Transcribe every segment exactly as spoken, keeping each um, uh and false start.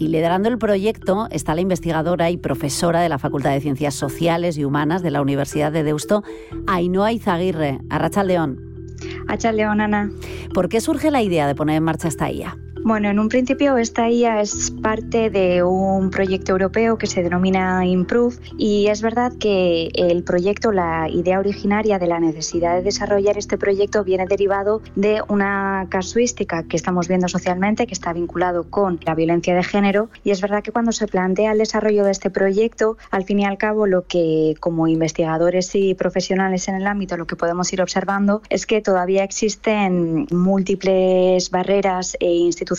Y liderando el proyecto está la investigadora y profesora de la Facultad de Ciencias Sociales y Humanas de la Universidad de Deusto, Ainhoa Izaguirre. Arratsaldeon. Arratsaldeon, Ana. ¿Por qué surge la idea de poner en marcha esta I A? Bueno, en un principio esta I A es parte de un proyecto europeo que se denomina Improve, y es verdad que el proyecto, la idea originaria de la necesidad de desarrollar este proyecto viene derivado de una casuística que estamos viendo socialmente, que está vinculado con la violencia de género, y es verdad que cuando se plantea el desarrollo de este proyecto, al fin y al cabo lo que como investigadores y profesionales en el ámbito lo que podemos ir observando es que todavía existen múltiples barreras e instituciones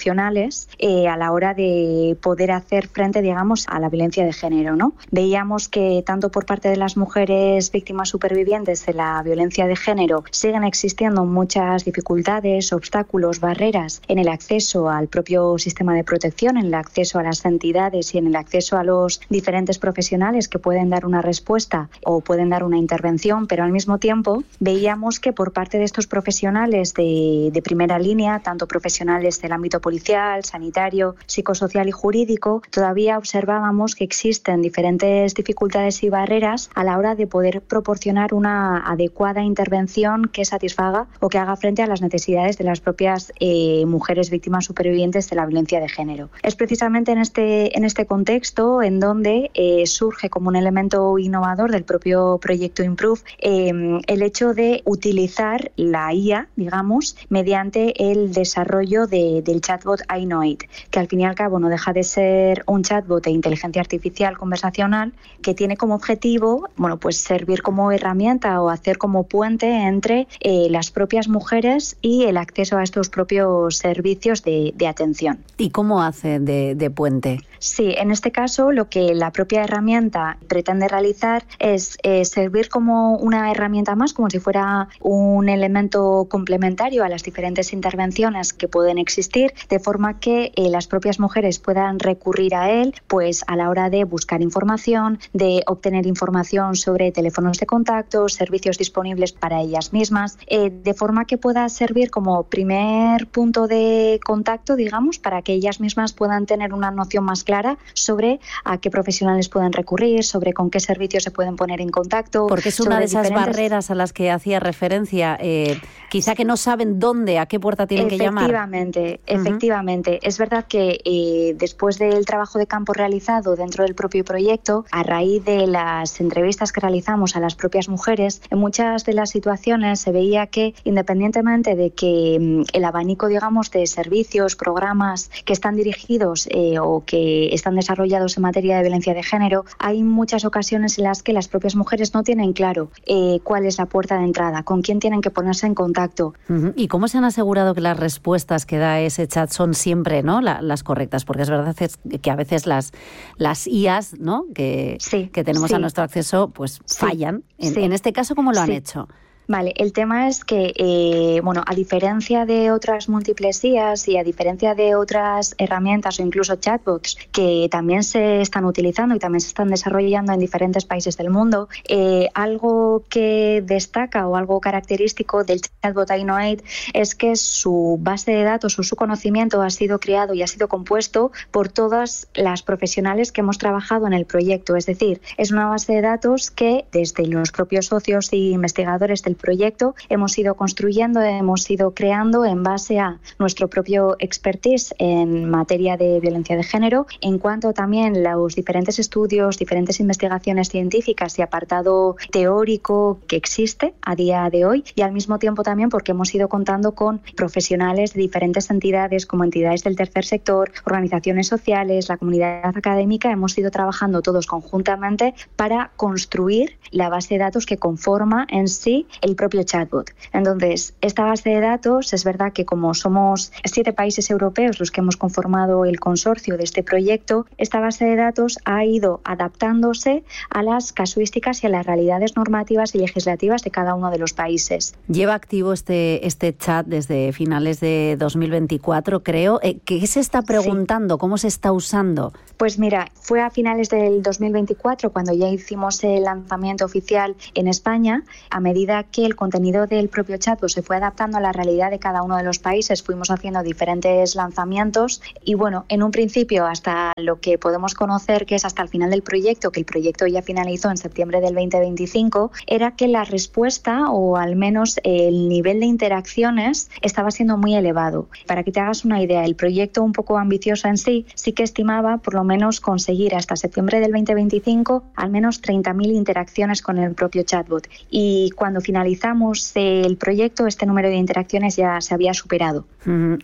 Eh, a la hora de poder hacer frente, digamos, a la violencia de género, ¿no? Veíamos que tanto por parte de las mujeres víctimas supervivientes de la violencia de género siguen existiendo muchas dificultades, obstáculos, barreras en el acceso al propio sistema de protección, en el acceso a las entidades y en el acceso a los diferentes profesionales que pueden dar una respuesta o pueden dar una intervención, pero al mismo tiempo veíamos que por parte de estos profesionales de, de primera línea, tanto profesionales del ámbito policial, sanitario, psicosocial y jurídico, todavía observábamos que existen diferentes dificultades y barreras a la hora de poder proporcionar una adecuada intervención que satisfaga o que haga frente a las necesidades de las propias eh, mujeres víctimas supervivientes de la violencia de género. Es precisamente en este, en este contexto en donde eh, surge como un elemento innovador del propio proyecto Improve eh, el hecho de utilizar la I A, digamos, mediante el desarrollo de, del chat chatbot Ainoit, que al fin y al cabo no deja de ser un chatbot de inteligencia artificial conversacional que tiene como objetivo, bueno, pues servir como herramienta o hacer como puente entre eh, las propias mujeres y el acceso a estos propios servicios de, de atención. ¿Y cómo hace de, de puente? Sí, en este caso lo que la propia herramienta pretende realizar es eh, servir como una herramienta más, como si fuera un elemento complementario a las diferentes intervenciones que pueden existir, de forma que eh, las propias mujeres puedan recurrir a él pues a la hora de buscar información, de obtener información sobre teléfonos de contacto, servicios disponibles para ellas mismas, eh, de forma que pueda servir como primer punto de contacto, digamos, para que ellas mismas puedan tener una noción más clara sobre a qué profesionales pueden recurrir, sobre con qué servicios se pueden poner en contacto. Porque es una de esas diferentes... barreras a las que hacía referencia, eh, quizá que no saben dónde, a qué puerta tienen que llamar. Efectivamente, efectivamente. Es verdad que eh, después del trabajo de campo realizado dentro del propio proyecto, a raíz de las entrevistas que realizamos a las propias mujeres, en muchas de las situaciones se veía que, independientemente de que el abanico, digamos, de servicios, programas que están dirigidos eh, o que están desarrollados en materia de violencia de género, hay muchas ocasiones en las que las propias mujeres no tienen claro eh, cuál es la puerta de entrada, con quién tienen que ponerse en contacto. Uh-huh. ¿Y cómo se han asegurado que las respuestas que da ese chat son siempre, ¿no?, la, las correctas? Porque es verdad que a veces las, las I As, ¿no?, que, sí, que tenemos sí. a nuestro acceso, pues sí, fallan. En, sí. en este caso, ¿cómo lo han sí. hecho? Vale, el tema es que, eh, bueno, a diferencia de otras múltiples I As y a diferencia de otras herramientas o incluso chatbots que también se están utilizando y también se están desarrollando en diferentes países del mundo, eh, algo que destaca o algo característico del chatbot Ainoit es que su base de datos o su conocimiento ha sido creado y ha sido compuesto por todas las profesionales que hemos trabajado en el proyecto. Es decir, es una base de datos que desde los propios socios e investigadores del proyecto hemos ido construyendo, hemos ido creando en base a nuestro propio expertise en materia de violencia de género, en cuanto también los diferentes estudios, diferentes investigaciones científicas y apartado teórico que existe a día de hoy, y al mismo tiempo también porque hemos ido contando con profesionales de diferentes entidades como entidades del tercer sector, organizaciones sociales, la comunidad académica. Hemos ido trabajando todos conjuntamente para construir la base de datos que conforma en sí el propio chatbot. Entonces, esta base de datos, es verdad que como somos siete países europeos los que hemos conformado el consorcio de este proyecto, esta base de datos ha ido adaptándose a las casuísticas y a las realidades normativas y legislativas de cada uno de los países. Lleva activo este, este chat desde finales de dos mil veinticuatro, creo. ¿Qué se está preguntando? Sí. ¿Cómo se está usando? Pues mira, fue a finales del dos mil veinticuatro cuando ya hicimos el lanzamiento oficial en España, a medida que el contenido del propio chatbot se fue adaptando a la realidad de cada uno de los países, fuimos haciendo diferentes lanzamientos y bueno, en un principio hasta lo que podemos conocer, que es hasta el final del proyecto, que el proyecto ya finalizó en septiembre del veinte veinticinco, era que la respuesta o al menos el nivel de interacciones estaba siendo muy elevado. Para que te hagas una idea, el proyecto un poco ambicioso en sí, sí que estimaba por lo menos conseguir hasta septiembre del veinte veinticinco al menos treinta mil interacciones con el propio chatbot. Y cuando finalizamos el proyecto, este número de interacciones ya se había superado. Mm,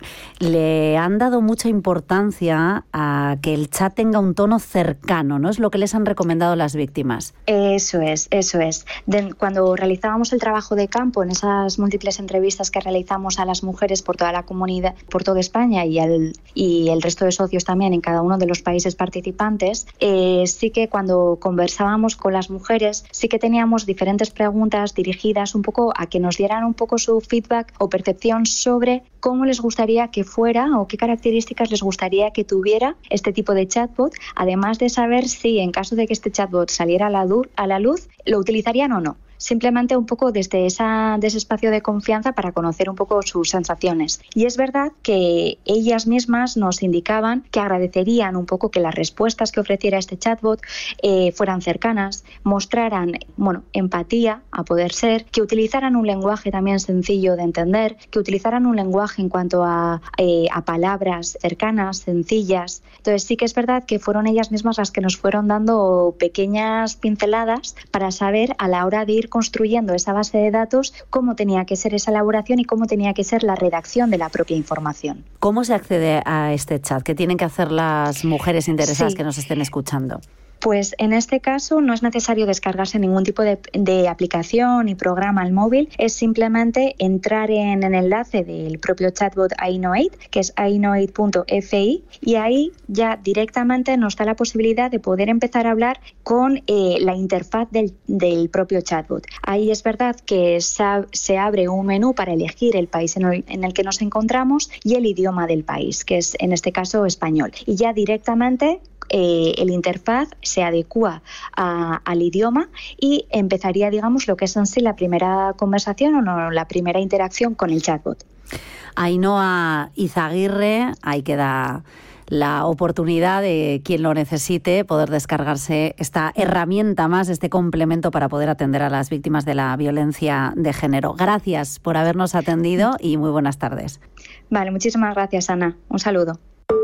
le han dado mucha importancia a que el chat tenga un tono cercano, ¿no? Es lo que les han recomendado las víctimas. Eso es, eso es. De, cuando realizábamos el trabajo de campo, en esas múltiples entrevistas que realizamos a las mujeres por toda la comunidad, por toda España y el, y el resto de socios también en cada uno de los países participantes, eh, sí que cuando conversábamos con las mujeres, sí que teníamos diferentes preguntas dirigidas un poco a que nos dieran un poco su feedback o percepción sobre cómo les gustaría que fuera o qué características les gustaría que tuviera este tipo de chatbot, además de saber si en caso de que este chatbot saliera a la, luz, a la luz, lo utilizarían o no. Simplemente un poco desde, esa, desde ese espacio de confianza para conocer un poco sus sensaciones. Y es verdad que ellas mismas nos indicaban que agradecerían un poco que las respuestas que ofreciera este chatbot eh, fueran cercanas, mostraran bueno, empatía a poder ser, que utilizaran un lenguaje también sencillo de entender, que utilizaran un lenguaje en cuanto a, eh, a palabras cercanas, sencillas. Entonces sí que es verdad que fueron ellas mismas las que nos fueron dando pequeñas pinceladas para saber a la hora de ir construyendo esa base de datos cómo tenía que ser esa elaboración y cómo tenía que ser la redacción de la propia información. ¿Cómo se accede a este chat? ¿Qué tienen que hacer las mujeres interesadas sí. que nos estén escuchando? Pues en este caso no es necesario descargarse ningún tipo de, de aplicación y programa al móvil, es simplemente entrar en el enlace del propio chatbot I know it, que es i know it punto f i, y ahí ya directamente nos da la posibilidad de poder empezar a hablar con eh, la interfaz del, del propio chatbot. Ahí es verdad que sa- se abre un menú para elegir el país en el, en el que nos encontramos y el idioma del país, que es en este caso español. Y ya directamente Eh, el interfaz se adecua a, al idioma y empezaría, digamos, lo que es en sí la primera conversación o no, la primera interacción con el chatbot. Ainhoa Izaguirre, ahí queda la oportunidad de quien lo necesite poder descargarse esta herramienta más, este complemento para poder atender a las víctimas de la violencia de género. Gracias por habernos atendido y muy buenas tardes. Vale, muchísimas gracias, Ana. Un saludo.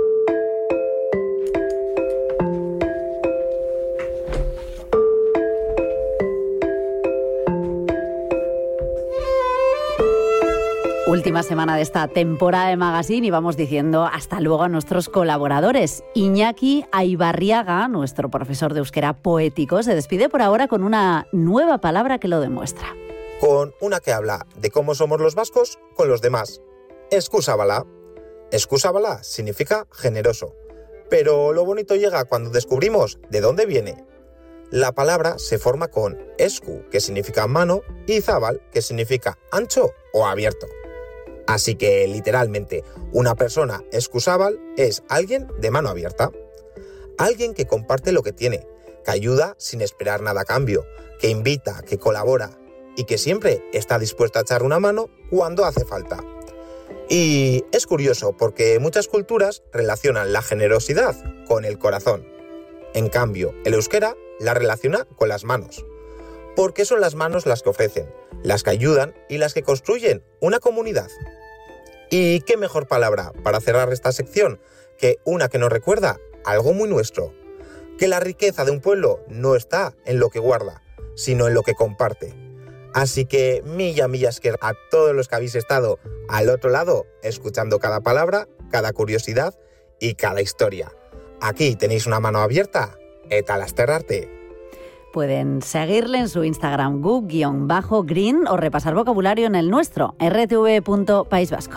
Última semana de esta temporada de Magazine y vamos diciendo hasta luego a nuestros colaboradores. Iñaki Aibarriaga, nuestro profesor de euskera poético, se despide por ahora con una nueva palabra que lo demuestra. Con una que habla de cómo somos los vascos con los demás. Eskusábala. Eskusábala significa generoso. Pero lo bonito llega cuando descubrimos de dónde viene. La palabra se forma con esku, que significa mano, y zabal, que significa ancho o abierto. Así que, literalmente, una persona eskusábal es alguien de mano abierta. Alguien que comparte lo que tiene, que ayuda sin esperar nada a cambio, que invita, que colabora y que siempre está dispuesto a echar una mano cuando hace falta. Y es curioso porque muchas culturas relacionan la generosidad con el corazón. En cambio, el euskera la relaciona con las manos. Porque son las manos las que ofrecen, las que ayudan y las que construyen una comunidad. ¿Y qué mejor palabra para cerrar esta sección que una que nos recuerda algo muy nuestro? Que la riqueza de un pueblo no está en lo que guarda, sino en lo que comparte. Así que milla, millas que a todos los que habéis estado al otro lado, escuchando cada palabra, cada curiosidad y cada historia. Aquí tenéis una mano abierta, eta lasterrarte. Pueden seguirle en su Instagram guk-green o repasar vocabulario en el nuestro, erre te ve punto país vasco.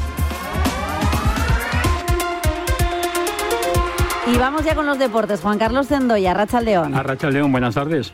Y vamos ya con los deportes. Juan Carlos Zendoya, Arratsaldeon. Arratsaldeon, buenas tardes.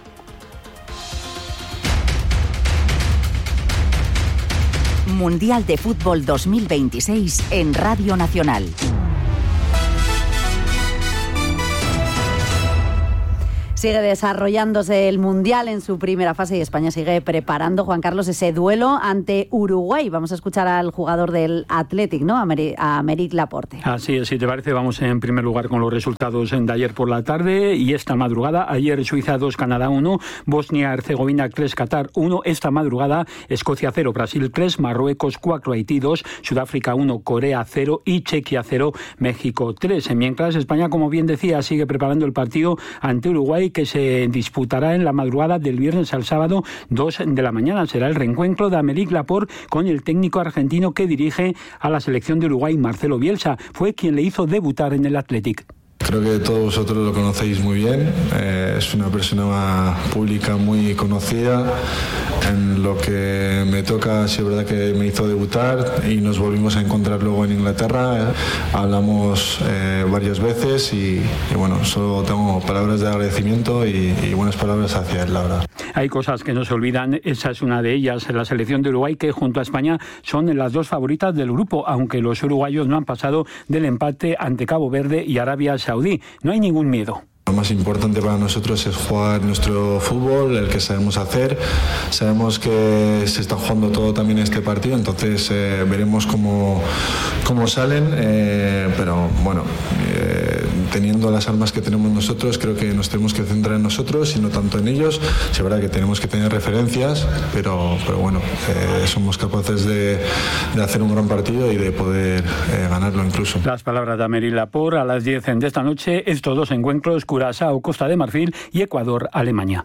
Mundial de Fútbol dos mil veintiséis en Radio Nacional. Sigue desarrollándose el Mundial en su primera fase y España sigue preparando, Juan Carlos, ese duelo ante Uruguay. Vamos a escuchar al jugador del Athletic, ¿no? A Aymeric Laporte. Así es, si te parece, vamos en primer lugar con los resultados de ayer por la tarde y esta madrugada. Ayer Suiza dos, Canadá uno, Bosnia-Herzegovina tres, Qatar uno. Esta madrugada Escocia cero, Brasil tres, Marruecos cuatro, Haití dos, Sudáfrica uno, Corea cero y Chequia cero, México tres. Mientras España, como bien decía, sigue preparando el partido ante Uruguay, que se disputará en la madrugada del viernes al sábado, dos de la mañana. Será el reencuentro de Aymeric Laporte con el técnico argentino que dirige a la selección de Uruguay, Marcelo Bielsa. Fue quien le hizo debutar en el Athletic. Creo que todos vosotros lo conocéis muy bien, eh, es una persona pública muy conocida. En lo que me toca, sí es verdad que me hizo debutar y nos volvimos a encontrar luego en Inglaterra. Eh, hablamos eh, varias veces y, y bueno, solo tengo palabras de agradecimiento y, y buenas palabras hacia él, la verdad. Hay cosas que no se olvidan, esa es una de ellas. La selección de Uruguay, que junto a España son las dos favoritas del grupo, aunque los uruguayos no han pasado del empate ante Cabo Verde y Arabia Saudí. No hay ningún miedo. Lo más importante para nosotros es jugar nuestro fútbol, el que sabemos hacer. Sabemos que se está jugando todo también este partido, entonces eh, veremos cómo, cómo salen, eh, pero bueno, eh, teniendo las armas que tenemos nosotros, creo que nos tenemos que centrar en nosotros y no tanto en ellos. Es verdad que tenemos que tener referencias, pero, pero bueno, eh, somos capaces de, de hacer un gran partido y de poder eh, ganarlo incluso. Las palabras de Aymeric Laporte a las diez de esta noche. Estos dos encuentros, Curazao, Costa de Marfil y Ecuador, Alemania.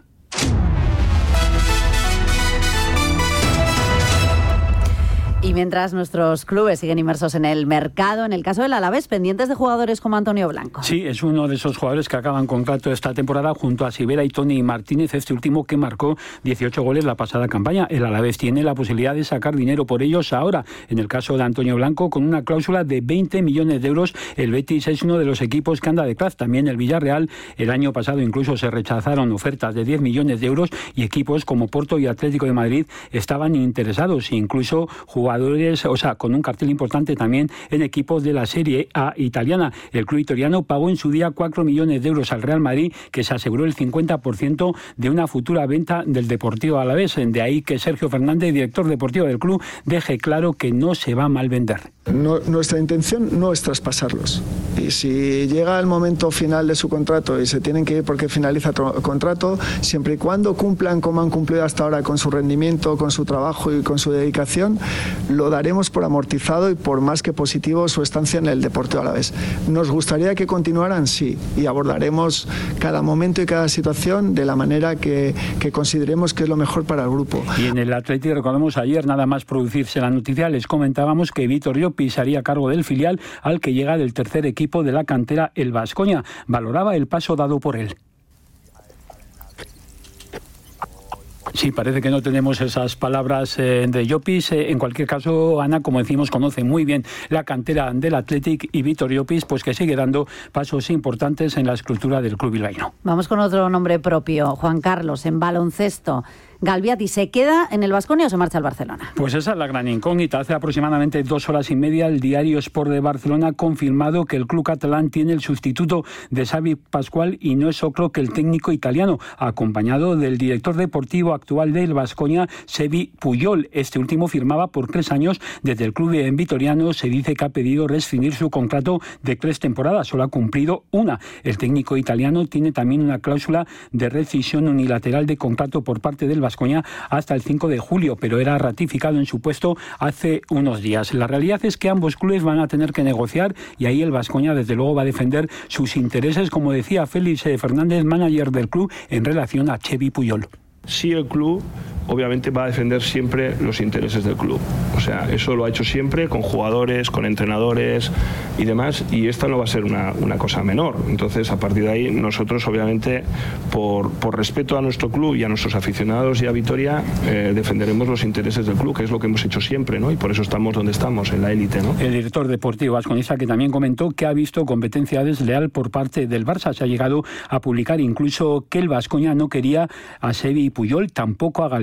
Y mientras nuestros clubes siguen inmersos en el mercado, en el caso del Alavés, pendientes de jugadores como Antonio Blanco. Sí, es uno de esos jugadores que acaban contrato esta temporada junto a Sivera y Tony Martínez, este último que marcó dieciocho goles la pasada campaña. El Alavés tiene la posibilidad de sacar dinero por ellos ahora. En el caso de Antonio Blanco, con una cláusula de veinte millones de euros, el Betis es uno de los equipos que anda detrás. También el Villarreal. El año pasado incluso se rechazaron ofertas de diez millones de euros y equipos como Porto y Atlético de Madrid estaban interesados, incluso jugadores Jugadores, o sea, con un cartel importante también en equipos de la Serie A italiana. El club italiano pagó en su día cuatro millones de euros al Real Madrid, que se aseguró el cincuenta por ciento de una futura venta del Deportivo Alavés. De ahí que Sergio Fernández, director deportivo del club, deje claro que no se va a mal vender. No, nuestra intención no es traspasarlos. Y si llega el momento final de su contrato y se tienen que ir porque finaliza el contrato, siempre y cuando cumplan como han cumplido hasta ahora con su rendimiento, con su trabajo y con su dedicación, lo daremos por amortizado y por más que positivo su estancia en el Deportivo Alavés. ¿Nos gustaría que continuaran? Sí, y abordaremos cada momento y cada situación de la manera que, que consideremos que es lo mejor para el grupo. Y en el Athletic, recordamos ayer, nada más producirse la noticia, les comentábamos que Vítor Llopis haría cargo del filial al que llega del tercer equipo de la cantera, el Baskonia. Valoraba el paso dado por él. Sí, parece que no tenemos esas palabras eh, de Llopis. Eh, en cualquier caso, Ana, como decimos, conoce muy bien la cantera del Athletic y Vítor Llopis, pues que sigue dando pasos importantes en la escultura del club bilbaíno. Vamos con otro nombre propio, Juan Carlos, en baloncesto. Galbiati, ¿se queda en el Baskonia o se marcha al Barcelona? Pues esa es la gran incógnita. Hace aproximadamente dos horas y media el diario Sport de Barcelona ha confirmado que el club catalán tiene el sustituto de Xavi Pascual y no es otro que el técnico italiano, acompañado del director deportivo actual del Baskonia, Xevi Puyol. Este último firmaba por tres años desde el club en vitoriano. Se dice que ha pedido rescindir su contrato de tres temporadas, solo ha cumplido una. El técnico italiano tiene también una cláusula de rescisión unilateral de contrato por parte del Baskonia hasta el cinco de julio, pero era ratificado en su puesto hace unos días. La realidad es que ambos clubes van a tener que negociar y ahí el Baskonia desde luego va a defender sus intereses, como decía Félix Fernández, manager del club, en relación a Xevi Puyol. Sí, el club obviamente va a defender siempre los intereses del club. O sea, eso lo ha hecho siempre con jugadores, con entrenadores y demás, y esta no va a ser una, una cosa menor. Entonces, a partir de ahí, nosotros obviamente, por, por respeto a nuestro club y a nuestros aficionados y a Vitoria, eh, defenderemos los intereses del club, que es lo que hemos hecho siempre, ¿no? Y por eso estamos donde estamos, en la élite, ¿no? El director deportivo vasconista, que también comentó que ha visto competencia desleal por parte del Barça. Se ha llegado a publicar incluso que el Baskonia no quería a Xevi Puyol, tampoco a Galbiati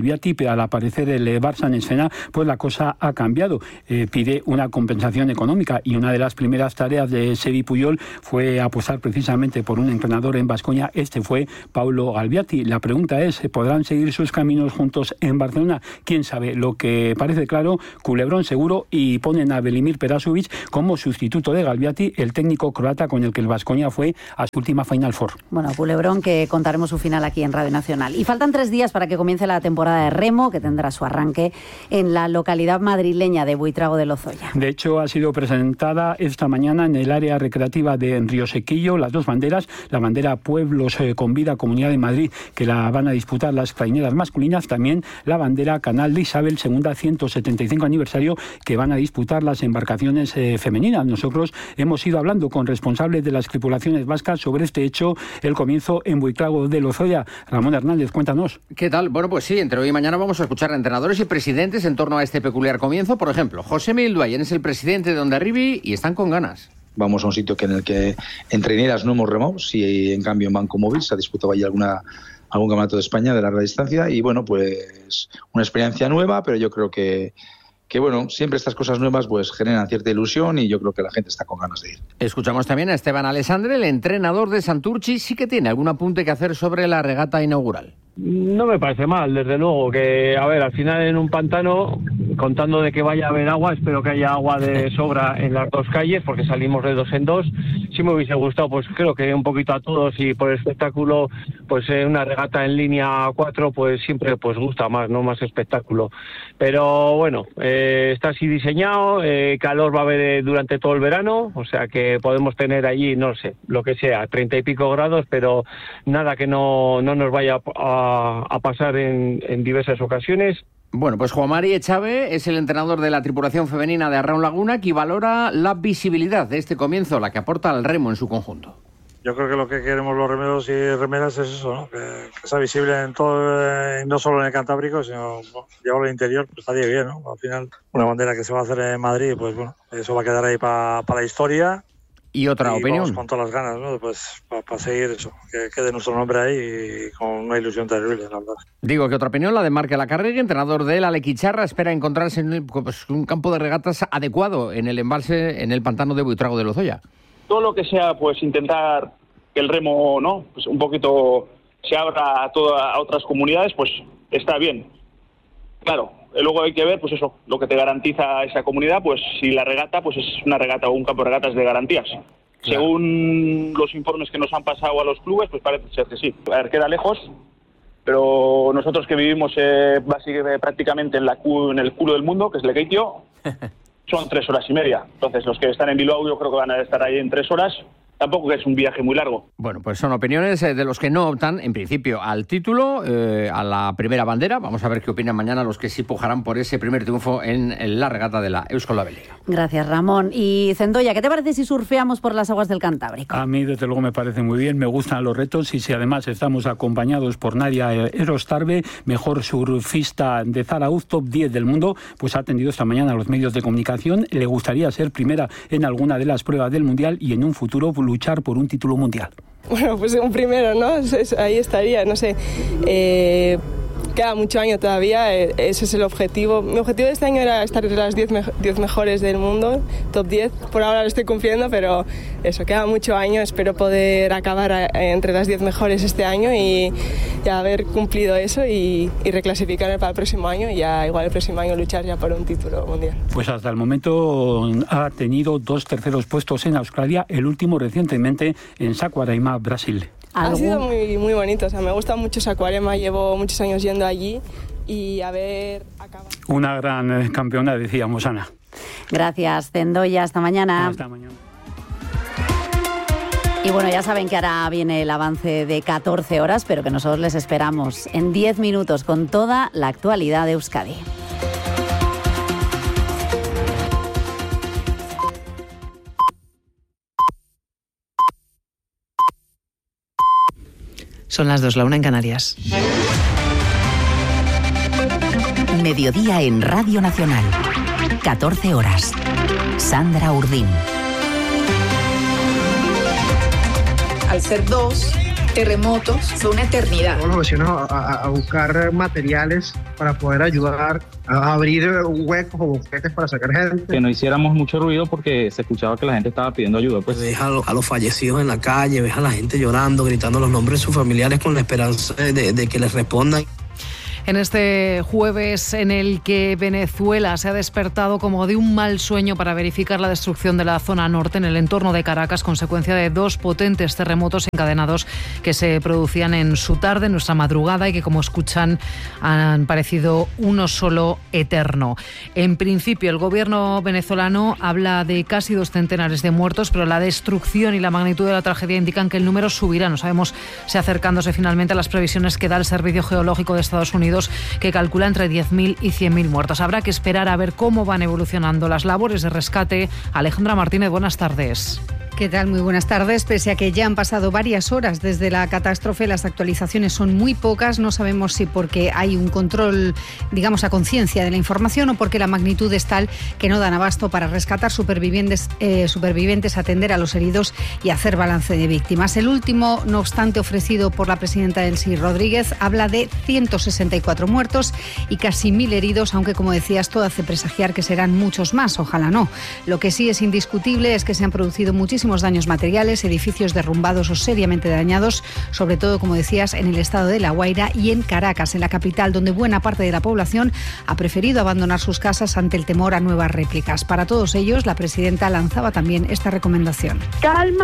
Galbiati, pero al aparecer el Barça en escena, pues la cosa ha cambiado. Eh, pide una compensación económica y una de las primeras tareas de Xevi Puyol fue apostar precisamente por un entrenador en Baskonia. Este fue Paulo Galbiati. La pregunta es, ¿podrán seguir sus caminos juntos en Barcelona? Quién sabe. Lo que parece claro, culebrón seguro, y ponen a Velimir Perasovic como sustituto de Galbiati, el técnico croata con el que el Baskonia fue a su última Final Four. Bueno, culebrón que contaremos su final aquí en Radio Nacional. Y faltan tres días para que comience la temporada de remo, que tendrá su arranque en la localidad madrileña de Buitrago de Lozoya. De hecho, ha sido presentada esta mañana en el área recreativa de Río Sequillo las dos banderas, la bandera Pueblos eh, con Vida, Comunidad de Madrid, que la van a disputar las traineras masculinas, también la bandera Canal de Isabel, segunda ciento setenta y cinco aniversario, que van a disputar las embarcaciones eh, femeninas. Nosotros hemos ido hablando con responsables de las tripulaciones vascas sobre este hecho, el comienzo en Buitrago de Lozoya. Ramón Hernández, cuéntanos. ¿Qué tal? Bueno, pues sí, entre hoy y mañana vamos a escuchar a entrenadores y presidentes en torno a este peculiar comienzo. Por ejemplo, José Miguel Duayen es el presidente de Hondarribia y están con ganas. Vamos a un sitio que en el que en traineras no hemos remado, si en cambio en Banco Móvil se ha disputado ahí alguna, algún campeonato de España de larga distancia y bueno, pues una experiencia nueva, pero yo creo que que bueno, siempre estas cosas nuevas pues generan cierta ilusión y yo creo que la gente está con ganas de ir. Escuchamos también a Esteban Alessandre, el entrenador de Santurchi, sí que tiene algún apunte que hacer sobre la regata inaugural. No me parece mal, desde luego, que a ver, al final en un pantano, contando de que vaya a haber agua, espero que haya agua de sobra en las dos calles, porque salimos de dos en dos. Sí me hubiese gustado, pues creo que un poquito a todos y por espectáculo, pues eh, una regata en línea cuatro, pues siempre pues gusta más, ¿no? Más espectáculo. Pero bueno, eh, está así diseñado, eh, calor va a haber eh, durante todo el verano, o sea que podemos tener allí, no sé, lo que sea, treinta y pico grados, pero nada que no, no nos vaya a a pasar en, en diversas ocasiones. Bueno, pues Juan Mari Echave es el entrenador de la tripulación femenina de Arraun Laguna, que valora la visibilidad de este comienzo, la que aporta al remo en su conjunto. Yo creo que lo que queremos los remeros y remeras es eso, ¿no? Que, que sea visible en todo, eh, no solo en el Cantábrico, sino bueno, llevarlo al interior, pues estaría bien, ¿no? Al final, una bandera que se va a hacer en Madrid, pues bueno, eso va a quedar ahí para pa la historia. ¿Y otra y opinión? Vamos con todas las ganas, ¿no? Pues para pa seguir eso, que quede nuestro nombre ahí y con una ilusión terrible, la verdad. Digo que otra opinión, la de Marc Lacarregui, entrenador de la Lequicharra, espera encontrarse en el, pues, un campo de regatas adecuado en el embalse, en el pantano de Buitrago de Lozoya. Todo lo que sea, pues intentar que el remo, ¿no? Pues un poquito se abra a, toda, a otras comunidades, pues está bien. Claro. Luego hay que ver, pues eso, lo que te garantiza esa comunidad, pues si la regata, pues es una regata o un campo de regatas de garantías. Claro. Según los informes que nos han pasado a los clubes, pues parece ser que sí. A ver, queda lejos, pero nosotros que vivimos eh, básicamente prácticamente en, la, en el culo del mundo, que es Lekeitio, son tres horas y media. Entonces los que están en Bilbao yo creo que van a estar ahí en tres horas. Tampoco es un viaje muy largo. Bueno, pues son opiniones de los que no optan, en principio, al título, eh, a la primera bandera. Vamos a ver qué opinan mañana los que sí pujarán por ese primer triunfo en, en la regata de la Eusko-Labeliga. Gracias, Ramón. Y Zendoya, ¿qué te parece si surfeamos por las aguas del Cantábrico? A mí, desde luego, me parece muy bien. Me gustan los retos y si además estamos acompañados por Nadia Erostarbe, mejor surfista de Zarauz, top diez del mundo, pues ha atendido esta mañana a los medios de comunicación. Le gustaría ser primera en alguna de las pruebas del Mundial y en un futuro luchar por un título mundial. Bueno, pues un primero, ¿no? Ahí estaría, no sé. Eh, queda mucho año todavía, ese es el objetivo. Mi objetivo de este año era estar entre las diez mejores del mundo, top diez. Por ahora lo estoy cumpliendo, pero eso, queda mucho año. Espero poder acabar entre las diez mejores este año y ya haber cumplido eso y, y reclasificarme para el próximo año y ya igual el próximo año luchar ya por un título mundial. Pues hasta el momento ha tenido dos terceros puestos en Australia, el último recientemente en Saquarema, Brasil. ¿Algún? Ha sido muy, muy bonito, o sea, me gusta mucho Saquarema, llevo muchos años yendo allí y a ver acabado. Una gran campeona, decíamos, Ana. Gracias, Zendoya, hasta mañana. Hasta mañana. Y bueno, ya saben que ahora viene el avance de catorce horas, pero que nosotros les esperamos en diez minutos con toda la actualidad de Euskadi. Son las dos, la una en Canarias. Mediodía en Radio Nacional. catorce horas. Sandra Urdín. Al ser dos, terremotos son una eternidad. Todos los vecinos a, a buscar materiales para poder ayudar a abrir huecos o bufetes para sacar gente. Que no hiciéramos mucho ruido porque se escuchaba que la gente estaba pidiendo ayuda. Pues. Ves a, lo, a los fallecidos en la calle, ves a la gente llorando, gritando los nombres de sus familiares con la esperanza de, de que les respondan. En este jueves en el que Venezuela se ha despertado como de un mal sueño para verificar la destrucción de la zona norte en el entorno de Caracas, consecuencia de dos potentes terremotos encadenados que se producían en su tarde, en nuestra madrugada, y que, como escuchan, han parecido uno solo eterno. En principio, el gobierno venezolano habla de casi dos centenares de muertos, pero la destrucción y la magnitud de la tragedia indican que el número subirá. No sabemos si acercándose finalmente a las previsiones que da el Servicio Geológico de Estados Unidos, que calcula entre diez mil y cien mil muertos. Habrá que esperar a ver cómo van evolucionando las labores de rescate. Alejandra Martínez, buenas tardes. ¿Qué tal? Muy buenas tardes. Pese a que ya han pasado varias horas desde la catástrofe, las actualizaciones son muy pocas. No sabemos si porque hay un control, digamos, a conciencia de la información o porque la magnitud es tal que no dan abasto para rescatar supervivientes, eh, supervivientes, atender a los heridos y hacer balance de víctimas. El último, no obstante, ofrecido por la presidenta Delcy Rodríguez, habla de ciento sesenta y cuatro muertos y casi mil heridos, aunque, como decías, todo hace presagiar que serán muchos más. Ojalá no. Lo que sí es indiscutible es que se han producido muchísimos daños materiales, edificios derrumbados o seriamente dañados, sobre todo, como decías, en el estado de La Guaira y en Caracas, en la capital, donde buena parte de la población ha preferido abandonar sus casas ante el temor a nuevas réplicas. Para todos ellos, la presidenta lanzaba también esta recomendación. Calma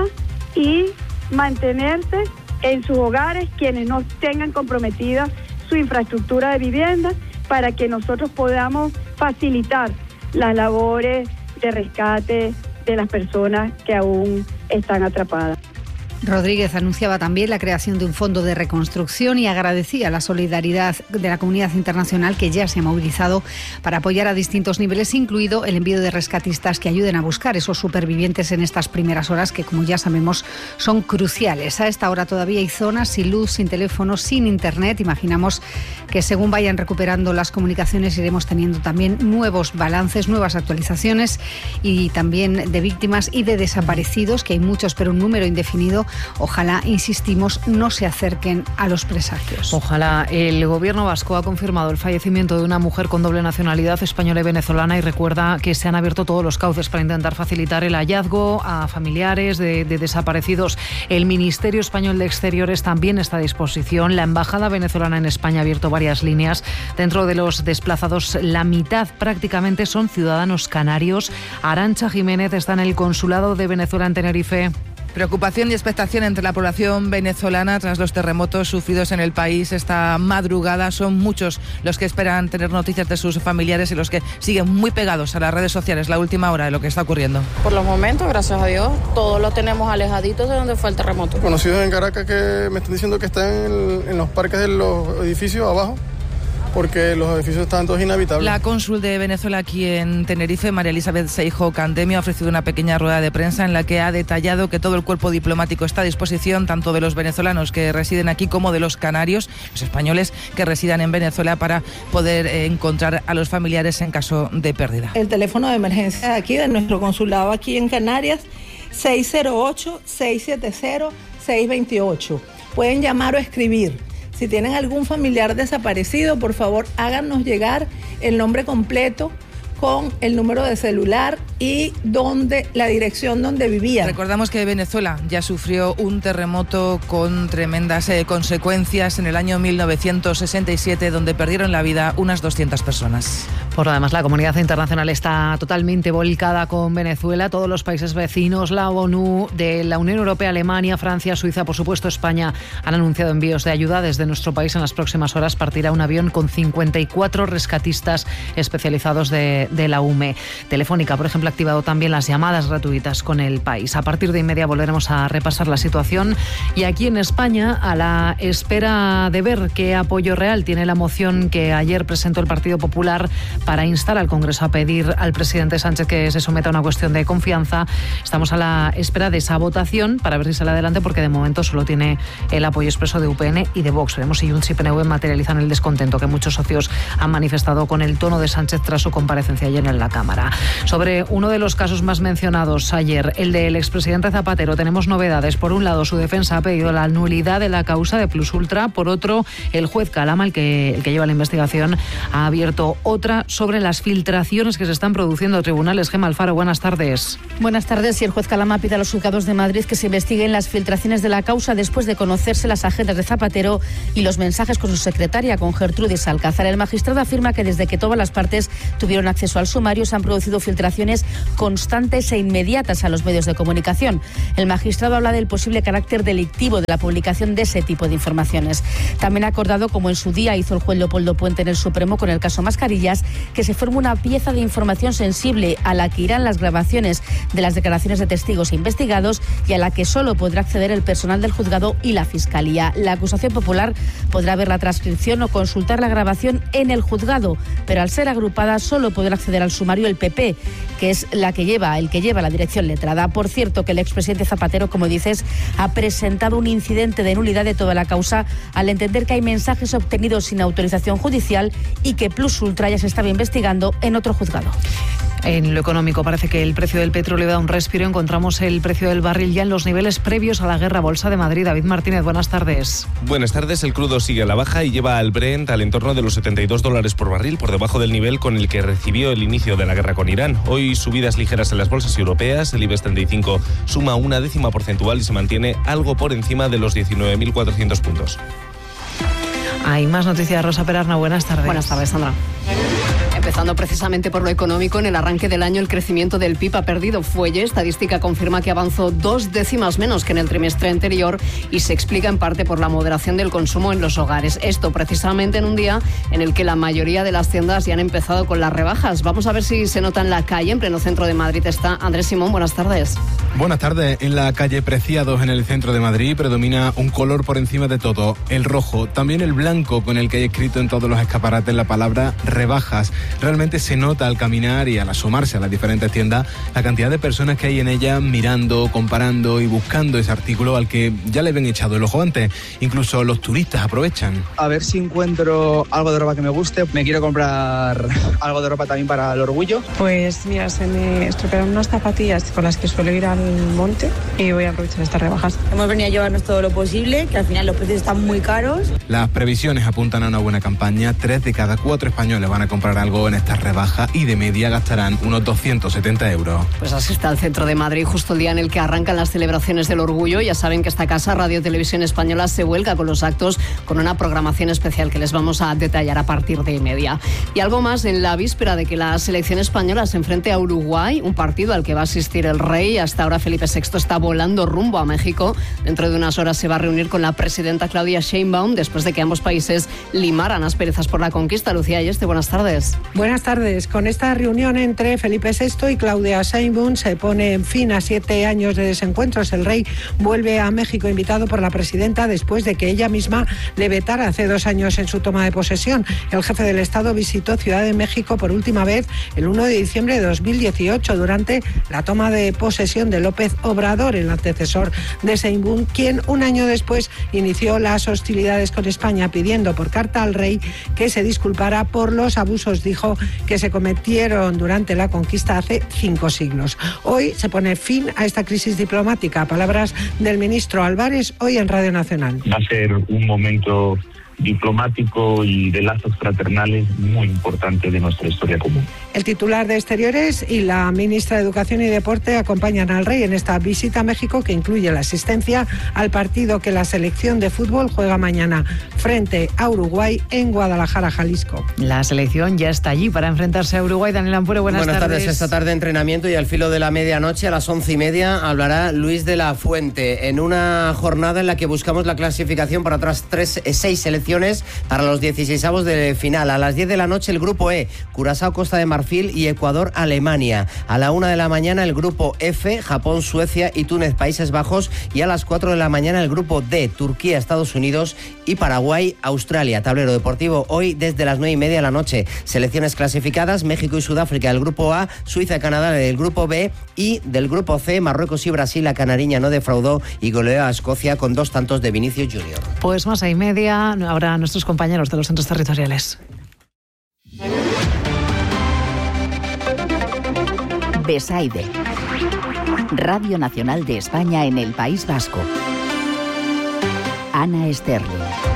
y mantenerse en sus hogares quienes no tengan comprometida su infraestructura de vivienda, para que nosotros podamos facilitar las labores de rescate de las personas que aún están atrapadas. Rodríguez anunciaba también la creación de un fondo de reconstrucción y agradecía la solidaridad de la comunidad internacional, que ya se ha movilizado para apoyar a distintos niveles, incluido el envío de rescatistas que ayuden a buscar esos supervivientes en estas primeras horas que, como ya sabemos, son cruciales. A esta hora todavía hay zonas sin luz, sin teléfono, sin internet. Imaginamos que según vayan recuperando las comunicaciones iremos teniendo también nuevos balances, nuevas actualizaciones, y también de víctimas y de desaparecidos, que hay muchos, pero un número indefinido. Ojalá, insistimos, no se acerquen a los presagios. Ojalá. El gobierno vasco ha confirmado el fallecimiento de una mujer con doble nacionalidad, española y venezolana, y recuerda que se han abierto todos los cauces para intentar facilitar el hallazgo a familiares de, de desaparecidos. El Ministerio Español de Exteriores también está a disposición. La Embajada venezolana en España ha abierto varias líneas. Dentro de los desplazados, la mitad prácticamente son ciudadanos canarios. Arantxa Jiménez está en el Consulado de Venezuela en Tenerife. Preocupación y expectación entre la población venezolana tras los terremotos sufridos en el país esta madrugada. Son muchos los que esperan tener noticias de sus familiares y los que siguen muy pegados a las redes sociales la última hora de lo que está ocurriendo. Por los momentos, gracias a Dios, todos los tenemos alejaditos de donde fue el terremoto. Conocidos en Caracas que me están diciendo que están en, en los parques de los edificios abajo, porque los edificios están todos inhabitables. La cónsul de Venezuela aquí en Tenerife, María Elizabeth Seijo Candemio, ha ofrecido una pequeña rueda de prensa en la que ha detallado que todo el cuerpo diplomático está a disposición, tanto de los venezolanos que residen aquí como de los canarios, los españoles que residan en Venezuela, para poder eh, encontrar a los familiares en caso de pérdida. El teléfono de emergencia de aquí, de nuestro consulado aquí en Canarias, seis cero ocho, seis siete cero, seis dos ocho. Pueden llamar o escribir. Si tienen algún familiar desaparecido, por favor, háganos llegar el nombre completo con el número de celular y donde, la dirección donde vivía. Recordamos que Venezuela ya sufrió un terremoto con tremendas eh, consecuencias en el año mil novecientos sesenta y siete, donde perdieron la vida unas doscientas personas. Por lo demás, la comunidad internacional está totalmente volcada con Venezuela. Todos los países vecinos, la ONU, de la Unión Europea, Alemania, Francia, Suiza, por supuesto España, han anunciado envíos de ayuda. Desde nuestro país en las próximas horas partirá un avión con cincuenta y cuatro rescatistas especializados de, de la U M E. Telefónica, por ejemplo, ha activado también las llamadas gratuitas con el país. A partir de inmedia volveremos a repasar la situación. Y aquí en España, a la espera de ver qué apoyo real tiene la moción que ayer presentó el Partido Popular para instar al Congreso a pedir al presidente Sánchez que se someta a una cuestión de confianza. Estamos a la espera de esa votación para ver si sale adelante, porque de momento solo tiene el apoyo expreso de U P N y de Vox. Veremos si Junts y P N V materializan el descontento que muchos socios han manifestado con el tono de Sánchez tras su comparecencia ayer en la Cámara. Sobre uno de los casos más mencionados ayer, el del expresidente Zapatero, tenemos novedades. Por un lado, su defensa ha pedido la nulidad de la causa de Plus Ultra. Por otro, el juez Calama, el que, el que lleva la investigación, ha abierto otra sobre las filtraciones que se están produciendo en tribunales. Gemma Alfaro, buenas tardes. Buenas tardes. Y el juez Calama pide a los juzgados de Madrid que se investiguen las filtraciones de la causa después de conocerse las agendas de Zapatero y los mensajes con su secretaria, con Gertrudis Alcázar. El magistrado afirma que desde que todas las partes tuvieron acceso al sumario se han producido filtraciones constantes e inmediatas a los medios de comunicación. El magistrado habla del posible carácter delictivo de la publicación de ese tipo de informaciones. También ha acordado, como en su día hizo el juez Leopoldo Puente en el Supremo con el caso Mascarillas, que se forme una pieza de información sensible a la que irán las grabaciones de las declaraciones de testigos e investigados y a la que solo podrá acceder el personal del juzgado y la Fiscalía. La acusación popular podrá ver la transcripción o consultar la grabación en el juzgado, pero al ser agrupada solo podrá acceder al sumario el P P, que es la que lleva, el que lleva la dirección letrada. Por cierto, que el expresidente Zapatero, como dices, ha presentado un incidente de nulidad de toda la causa al entender que hay mensajes obtenidos sin autorización judicial y que Plus Ultra ya se estaba investigando en otro juzgado. En lo económico, parece que el precio del petróleo da un respiro. Encontramos el precio del barril ya en los niveles previos a la guerra. Bolsa de Madrid. David Martínez, buenas tardes. Buenas tardes. El crudo sigue a la baja y lleva al Brent al entorno de los setenta y dos dólares por barril, por debajo del nivel con el que recibió el inicio de la guerra con Irán. Hoy subidas ligeras en las bolsas europeas. El IBEX treinta y cinco suma una décima porcentual y se mantiene algo por encima de los diecinueve mil cuatrocientos puntos. Hay más noticias. Rosa Perarna, buenas tardes. Buenas tardes, Sandra. Empezando precisamente por lo económico, en el arranque del año el crecimiento del P I B ha perdido fuelle. Estadística confirma que avanzó dos décimas menos que en el trimestre anterior y se explica en parte por la moderación del consumo en los hogares. Esto precisamente en un día en el que la mayoría de las tiendas ya han empezado con las rebajas. Vamos a ver si se nota en la calle. En pleno centro de Madrid está Andrés Simón. Buenas tardes. Buenas tardes. En la calle Preciados, en el centro de Madrid, predomina un color por encima de todo, el rojo. También el blanco, con el que hay escrito en todos los escaparates la palabra rebajas. Realmente se nota al caminar y al asomarse a las diferentes tiendas la cantidad de personas que hay en ellas mirando, comparando y buscando ese artículo al que ya le habían echado el ojo antes. Incluso los turistas aprovechan. A ver si encuentro algo de ropa que me guste. Me quiero comprar algo de ropa también para el orgullo. Pues mira, se me estropearon unas zapatillas con las que suelo ir al monte y voy a aprovechar estas rebajas. Hemos venido a llevarnos todo lo posible, que al final los precios están muy caros. Las previsiones apuntan a una buena campaña. Tres de cada cuatro españoles van a comprar algo en estas rebajas y de media gastarán unos doscientos setenta euros. Pues así está el centro de Madrid, justo el día en el que arrancan las celebraciones del orgullo. Ya saben que esta casa, Radio Televisión Española, se vuelca con los actos, con una programación especial que les vamos a detallar a partir de media. Y algo más, en la víspera de que la selección española se enfrente a Uruguay, un partido al que va a asistir el rey. Hasta ahora Felipe sexto está volando rumbo a México. Dentro de unas horas se va a reunir con la presidenta Claudia Sheinbaum después de que ambos países limaran asperezas por la conquista. Lucía Ayeste, buenas tardes. Buenas tardes. Con esta reunión entre Felipe sexto y Claudia Sheinbaum se pone en fin a siete años de desencuentros. El rey vuelve a México invitado por la presidenta después de que ella misma le vetara hace dos años en su toma de posesión. El jefe del Estado visitó Ciudad de México por última vez el uno de diciembre de dos mil dieciocho durante la toma de posesión de López Obrador, el antecesor de Sheinbaum, quien un año después inició las hostilidades con España pidiendo por carta al rey que se disculpara por los abusos, dijo, que se cometieron durante la conquista hace cinco siglos. Hoy se pone fin a esta crisis diplomática. Palabras del ministro Álvarez hoy en Radio Nacional. Va a ser un momento diplomático y de lazos fraternales muy importante de nuestra historia común. El titular de Exteriores y la ministra de Educación y Deporte acompañan al rey en esta visita a México, que incluye la asistencia al partido que la selección de fútbol juega mañana frente a Uruguay en Guadalajara, Jalisco. La selección ya está allí para enfrentarse a Uruguay. Daniel Ampure, buenas, buenas tardes. tardes. Esta tarde entrenamiento y al filo de la medianoche, a las once y media, hablará Luis de la Fuente en una jornada en la que buscamos la clasificación para otras tres, seis selecciones para los dieciseisavos de final. A las diez de la noche el grupo E, Curazao, Costa de Marfil, Marfil y Ecuador-Alemania. A la una de la mañana el grupo F, Japón, Suecia y Túnez, Países Bajos. Y a las cuatro de la mañana el grupo D, Turquía, Estados Unidos y Paraguay, Australia. Tablero deportivo hoy desde las nueve y media de la noche. Selecciones clasificadas: México y Sudáfrica del grupo A, Suiza y Canadá del grupo B, y del grupo C, Marruecos y Brasil. La canariña no defraudó y goleó a Escocia con dos tantos de Vinicius Junior. Pues más a y media, ahora nuestros compañeros de los centros territoriales. Besaide, Radio Nacional de España en el País Vasco. Ana Sterling.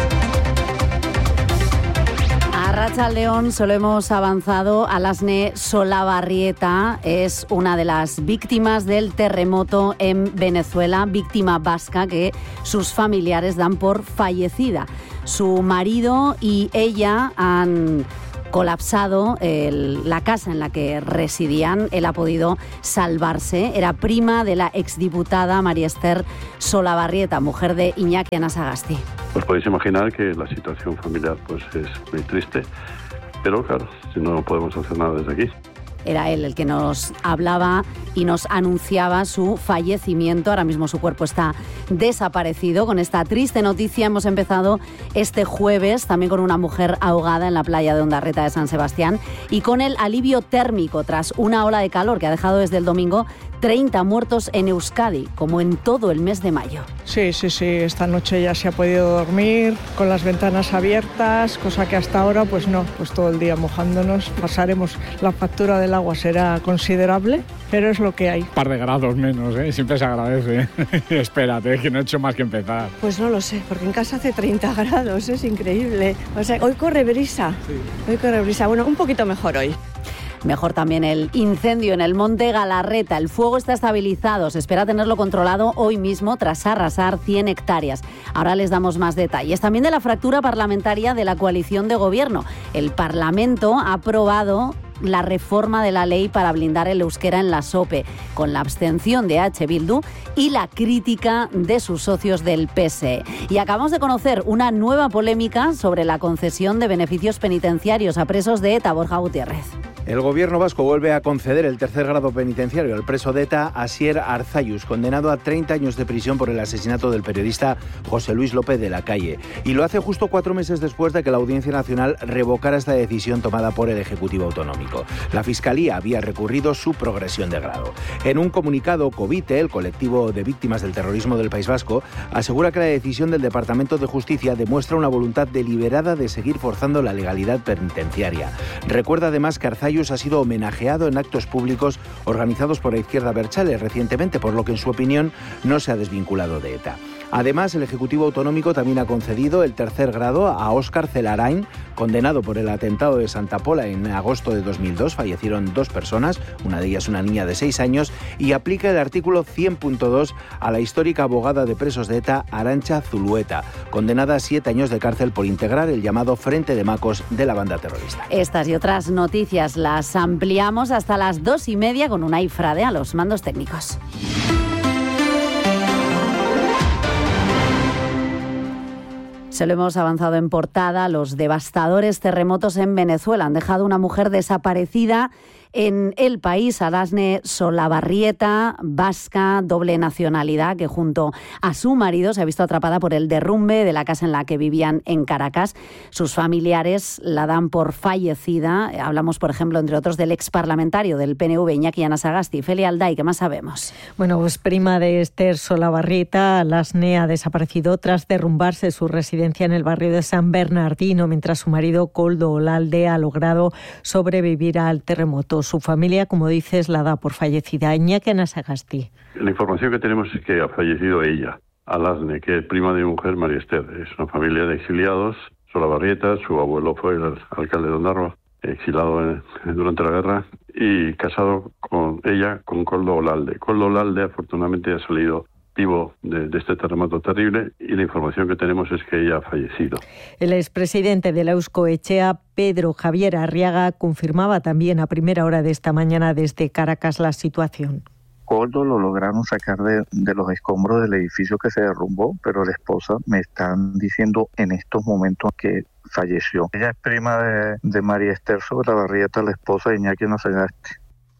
A Arratsaldeon solo hemos avanzado. Alasne Solabarrieta es una de las víctimas del terremoto en Venezuela, víctima vasca que sus familiares dan por fallecida. Su marido y ella han colapsado el, la casa en la que residían. Él ha podido salvarse. Era prima de la exdiputada María Esther Solabarrieta, mujer de Iñaki Anasagasti. Pues podéis imaginar que la situación familiar pues es muy triste, pero claro, si no podemos hacer nada desde aquí. Era él el que nos hablaba y nos anunciaba su fallecimiento. Ahora mismo su cuerpo está desaparecido. Con esta triste noticia hemos empezado este jueves también con una mujer ahogada en la playa de Ondarreta de San Sebastián y con el alivio térmico tras una ola de calor que ha dejado desde el domingo treinta muertos en Euskadi, como en todo el mes de mayo. Sí, sí, sí. Esta noche ya se ha podido dormir con las ventanas abiertas, cosa que hasta ahora pues no, pues todo el día mojándonos. Pasaremos, la factura del agua será considerable, pero es lo que hay. Un par de grados menos, ¿eh? Siempre se agradece. Espérate, que no he hecho más que empezar. Pues no lo sé, porque en casa hace treinta grados, es increíble. O sea, hoy corre brisa. Sí. Hoy corre brisa. Bueno, un poquito mejor hoy. Mejor también el incendio en el Monte Galarreta. El fuego está estabilizado. Se espera tenerlo controlado hoy mismo tras arrasar cien hectáreas. Ahora les damos más detalles. También de la fractura parlamentaria de la coalición de gobierno. El Parlamento ha aprobado la reforma de la ley para blindar el euskera en la SOPE, con la abstención de H. Bildu y la crítica de sus socios del P S E. Y acabamos de conocer una nueva polémica sobre la concesión de beneficios penitenciarios a presos de ETA. Borja Gutiérrez. El gobierno vasco vuelve a conceder el tercer grado penitenciario al preso de ETA Asier Arzayus, condenado a treinta años de prisión por el asesinato del periodista José Luis López de la Calle. Y lo hace justo cuatro meses después de que la Audiencia Nacional revocara esta decisión tomada por el Ejecutivo Autonómico. La Fiscalía había recurrido su progresión de grado. En un comunicado, COVITE, el colectivo de víctimas del terrorismo del País Vasco, asegura que la decisión del Departamento de Justicia demuestra una voluntad deliberada de seguir forzando la legalidad penitenciaria. Recuerda además que Arzayus ha sido homenajeado en actos públicos organizados por la izquierda abertzale recientemente, por lo que en su opinión no se ha desvinculado de ETA. Además, el Ejecutivo Autonómico también ha concedido el tercer grado a Óscar Celarain, condenado por el atentado de Santa Pola en agosto de dos mil dos. Fallecieron dos personas, una de ellas una niña de seis años, y aplica el artículo cien punto dos a la histórica abogada de presos de ETA, Arantxa Zulueta, condenada a siete años de cárcel por integrar el llamado Frente de Macos de la banda terrorista. Estas y otras noticias las ampliamos hasta las dos y media con Unai Frade a los mandos técnicos. Se lo hemos avanzado en portada. Los devastadores terremotos en Venezuela han dejado una mujer desaparecida en el país. Alasne Solabarrieta, vasca, doble nacionalidad, que junto a su marido se ha visto atrapada por el derrumbe de la casa en la que vivían en Caracas. Sus familiares la dan por fallecida. Hablamos, por ejemplo, entre otros, del ex parlamentario del P N V, Iñaki Anasagasti. Feli Alday, ¿qué más sabemos? Bueno, pues prima de Esther Solabarrieta, Alasne ha desaparecido tras derrumbarse su residencia en el barrio de San Bernardino, mientras su marido, Koldo Olalde, ha logrado sobrevivir al terremoto. Su familia, como dices, la da por fallecida. Iñaki Anasagasti. La información que tenemos es que ha fallecido ella, Alasne, que es prima de mi mujer, María Esther. Es una familia de exiliados, Solabarrieta, su abuelo fue el alcalde de Ondarroa, exilado en, durante la guerra, y casado con ella, con Koldo Olalde. Koldo Olalde, afortunadamente, ha salido vivo de, de este terremoto terrible, y la información que tenemos es que ella ha fallecido. El expresidente de la Euskoetxea, Pedro Javier Arriaga, confirmaba también a primera hora de esta mañana desde Caracas la situación. Coldo lo lograron sacar de, de los escombros del edificio que se derrumbó, pero la esposa me están diciendo en estos momentos que falleció. Ella es prima de, de María Esther Solabarrieta, la esposa de Iñaki Anasagasti.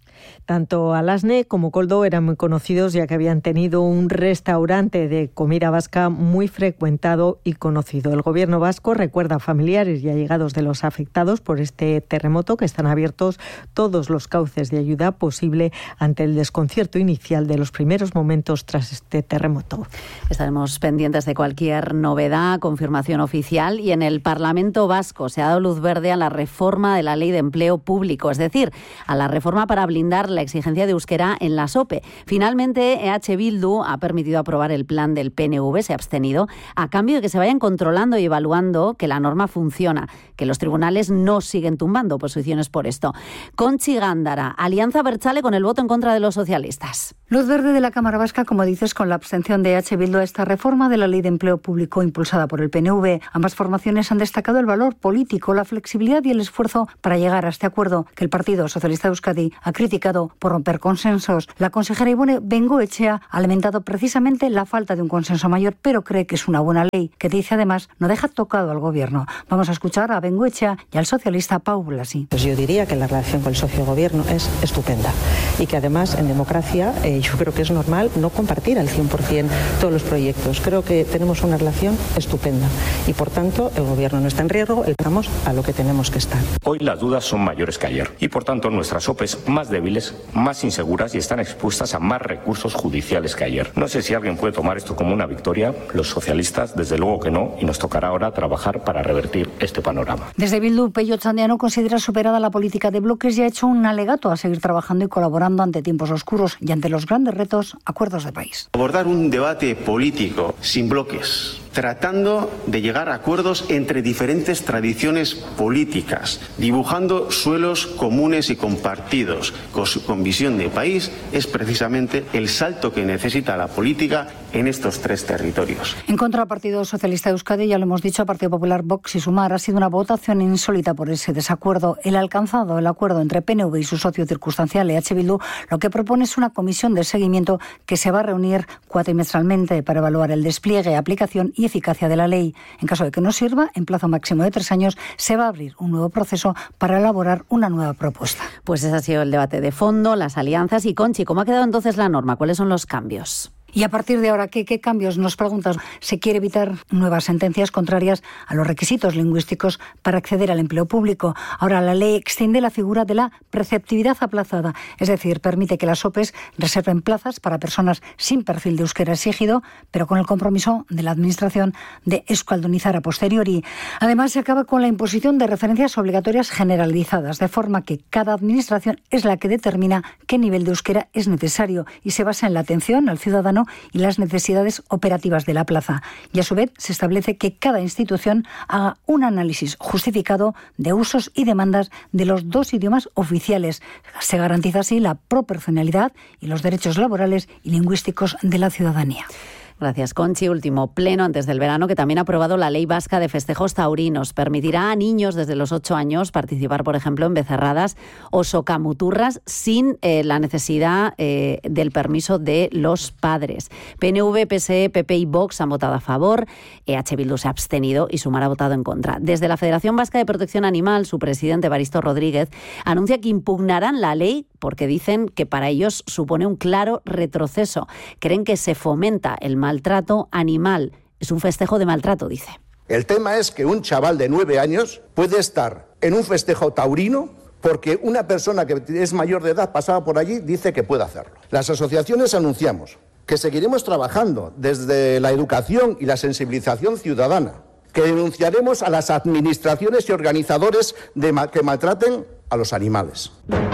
Tanto Alasne como Coldo eran muy conocidos, ya que habían tenido un restaurante de comida vasca muy frecuentado y conocido. El gobierno vasco recuerda a familiares y allegados de los afectados por este terremoto que están abiertos todos los cauces de ayuda posible ante el desconcierto inicial de los primeros momentos tras este terremoto. Estaremos pendientes de cualquier novedad, confirmación oficial, y en el Parlamento vasco se ha dado luz verde a la reforma de la Ley de Empleo Público, es decir, a la reforma para blindar la exigencia de euskera en la SOPE. Finalmente, E H Bildu ha permitido aprobar el plan del P N V, se ha abstenido, a cambio de que se vayan controlando y evaluando que la norma funciona, que los tribunales no siguen tumbando posiciones por esto. Conchi Gándara, Alianza Abertzale con el voto en contra de los socialistas. Luz verde de la Cámara Vasca, como dices, con la abstención de E H Bildu a esta reforma de la Ley de Empleo Público impulsada por el P N V. Ambas formaciones han destacado el valor político, la flexibilidad y el esfuerzo para llegar a este acuerdo que el Partido Socialista de Euskadi ha criticado por romper consensos. La consejera Ibone Bengoechea ha lamentado precisamente la falta de un consenso mayor, pero cree que es una buena ley, que dice además no deja tocado al gobierno. Vamos a escuchar a Bengoechea y al socialista Pau Blasi. Pues yo diría que la relación con el socio gobierno es estupenda y que además en democracia eh, yo creo que es normal no compartir al cien por ciento todos los proyectos. Creo que tenemos una relación estupenda y por tanto el gobierno no está en riesgo, estamos a lo que tenemos que estar. Hoy las dudas son mayores que ayer y por tanto nuestras O P Es más débiles, más inseguras y están expuestas a más recursos judiciales que ayer. No sé si alguien puede tomar esto como una victoria. Los socialistas, desde luego que no, y nos tocará ahora trabajar para revertir este panorama. Desde Bildu, Pello Txandiano considera superada la política de bloques y ha hecho un alegato a seguir trabajando y colaborando ante tiempos oscuros y ante los grandes retos, acuerdos de país. Abordar un debate político sin bloques, tratando de llegar a acuerdos entre diferentes tradiciones políticas, dibujando suelos comunes y compartidos con, con visión de país, es precisamente el salto que necesita la política en estos tres territorios. En contra del Partido Socialista de Euskadi, ya lo hemos dicho, Partido Popular, Vox y Sumar, ha sido una votación insólita por ese desacuerdo. El alcanzado, el acuerdo entre P N V y su socio circunstancial E H Bildu, lo que propone es una comisión de seguimiento que se va a reunir cuatrimestralmente para evaluar el despliegue, aplicación y eficacia de la ley. En caso de que no sirva, en plazo máximo de tres años, se va a abrir un nuevo proceso para elaborar una nueva propuesta. Pues ese ha sido el debate de fondo, las alianzas. Y Conchi, ¿cómo ha quedado entonces la norma? ¿Cuáles son los cambios? Y a partir de ahora, ¿qué, qué cambios? Nos preguntas. Se quiere evitar nuevas sentencias contrarias a los requisitos lingüísticos para acceder al empleo público. Ahora, la ley extiende la figura de la preceptividad aplazada, es decir, permite que las O P Es reserven plazas para personas sin perfil de euskera exigido, pero con el compromiso de la Administración de euskaldunizar a posteriori. Además, se acaba con la imposición de referencias obligatorias generalizadas, de forma que cada Administración es la que determina qué nivel de euskera es necesario y se basa en la atención al ciudadano y las necesidades operativas de la plaza. Y a su vez se establece que cada institución haga un análisis justificado de usos y demandas de los dos idiomas oficiales. Se garantiza así la proporcionalidad y los derechos laborales y lingüísticos de la ciudadanía. Gracias, Conchi. Último pleno antes del verano, que también ha aprobado la Ley Vasca de Festejos Taurinos. Permitirá a niños desde los ocho años participar, por ejemplo, en becerradas o socamuturras sin eh, la necesidad eh, del permiso de los padres. P N V, P S E, P P y Vox han votado a favor, E H Bildu se ha abstenido y Sumar ha votado en contra. Desde la Federación Vasca de Protección Animal, su presidente, Evaristo Rodríguez, anuncia que impugnarán la ley porque dicen que para ellos supone un claro retroceso. Creen que se fomenta el maltrato animal. Es un festejo de maltrato, dice. El tema es que un chaval de nueve años puede estar en un festejo taurino porque una persona que es mayor de edad pasaba por allí dice que puede hacerlo. Las asociaciones anunciamos que seguiremos trabajando desde la educación y la sensibilización ciudadana, que denunciaremos a las administraciones y organizadores de ma- que maltraten a los animales.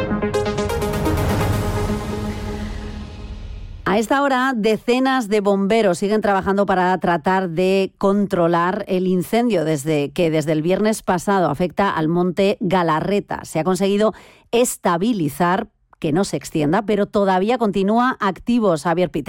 A esta hora, decenas de bomberos siguen trabajando para tratar de controlar el incendio desde que desde el viernes pasado afecta al monte Galarreta. Se ha conseguido estabilizar, que no se extienda, pero todavía continúa activo, Xavier Pita.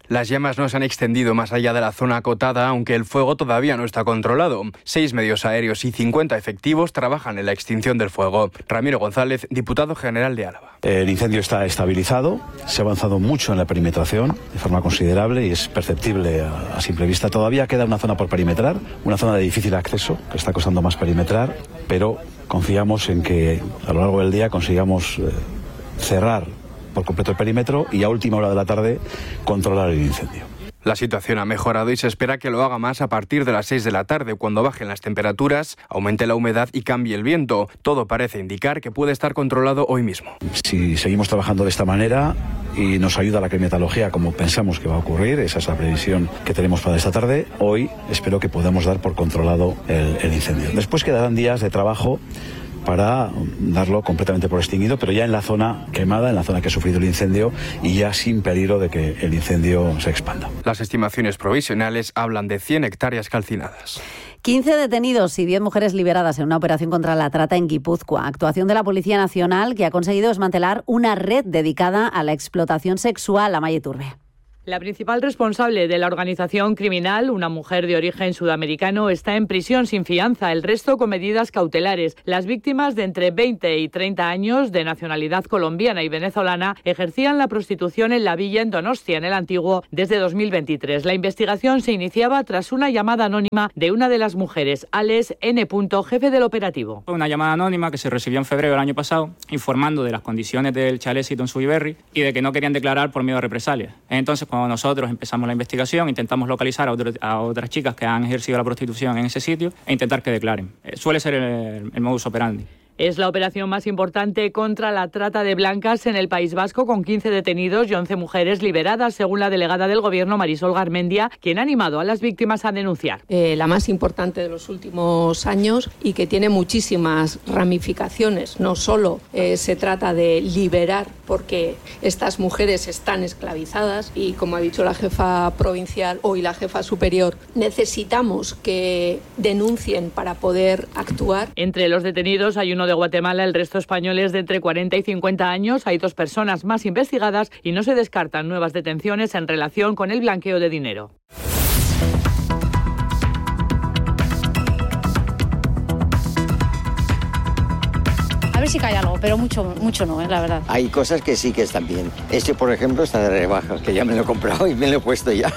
Las llamas no se han extendido más allá de la zona acotada, aunque el fuego todavía no está controlado. Seis medios aéreos y cincuenta efectivos trabajan en la extinción del fuego. Ramiro González, diputado general de Álava. El incendio está estabilizado, se ha avanzado mucho en la perimetración de forma considerable y es perceptible a, a simple vista. Todavía queda una zona por perimetrar, una zona de difícil acceso, que está costando más perimetrar, pero confiamos en que a lo largo del día consigamos eh, cerrar por completo el perímetro y a última hora de la tarde controlar el incendio. La situación ha mejorado y se espera que lo haga más a partir de las seis de la tarde, cuando bajen las temperaturas, aumente la humedad y cambie el viento. Todo parece indicar que puede estar controlado hoy mismo. Si seguimos trabajando de esta manera y nos ayuda la climatología como pensamos que va a ocurrir, esa es la previsión que tenemos para esta tarde, hoy espero que podamos dar por controlado el, el incendio. Después quedarán días de trabajo para darlo completamente por extinguido, pero ya en la zona quemada, en la zona que ha sufrido el incendio y ya sin peligro de que el incendio se expanda. Las estimaciones provisionales hablan de cien hectáreas calcinadas. quince detenidos y diez mujeres liberadas en una operación contra la trata en Guipúzcoa. Actuación de la Policía Nacional que ha conseguido desmantelar una red dedicada a la explotación sexual. Amaya Iturbe. La principal responsable de la organización criminal, una mujer de origen sudamericano, está en prisión sin fianza, el resto con medidas cautelares. Las víctimas de entre veinte y treinta años, de nacionalidad colombiana y venezolana, ejercían la prostitución en la villa en Donostia, en el Antiguo, desde dos mil veintitrés. La investigación se iniciaba tras una llamada anónima de una de las mujeres, Alex N. jefe del operativo. Una llamada anónima que se recibió en febrero del año pasado, informando de las condiciones del chalecito en Subiberri y de que no querían declarar por miedo a represalias. Entonces, cuando nosotros empezamos la investigación, intentamos localizar a, otro, a otras chicas que han ejercido la prostitución en ese sitio e intentar que declaren. Eh, suele ser el, el modus operandi. Es la operación más importante contra la trata de blancas en el País Vasco, con quince detenidos y once mujeres liberadas, según la delegada del Gobierno, Marisol Garmendia, quien ha animado a las víctimas a denunciar. Eh, la más importante de los últimos años y que tiene muchísimas ramificaciones. No solo eh, se trata de liberar, porque estas mujeres están esclavizadas y, como ha dicho la jefa provincial hoy la jefa superior, necesitamos que denuncien para poder actuar. Entre los detenidos hay uno de Guatemala, el resto españoles de entre cuarenta y cincuenta años. Hay dos personas más investigadas y no se descartan nuevas detenciones en relación con el blanqueo de dinero. A ver si cae algo, pero mucho, mucho no, ¿eh? La verdad. Hay cosas que sí que están bien. Este, por ejemplo, está de rebajas, que ya me lo he comprado y me lo he puesto ya.